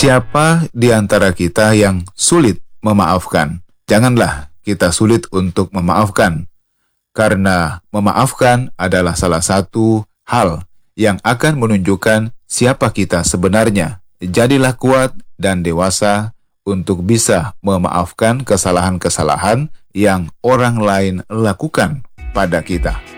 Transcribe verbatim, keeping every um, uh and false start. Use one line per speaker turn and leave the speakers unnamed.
Siapa di antara kita yang sulit memaafkan? Janganlah kita sulit untuk memaafkan, karena memaafkan adalah salah satu hal yang akan menunjukkan siapa kita sebenarnya. Jadilah kuat dan dewasa untuk bisa memaafkan kesalahan-kesalahan yang orang lain lakukan pada kita.